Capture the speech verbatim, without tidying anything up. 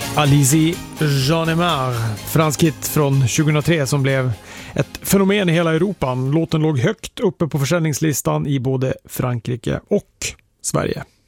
Alizée Jeannemar, fransk hit från tjugohundratre som blev ett fenomen i hela Europa. Låten låg högt uppe på försäljningslistan i både Frankrike och Sverige.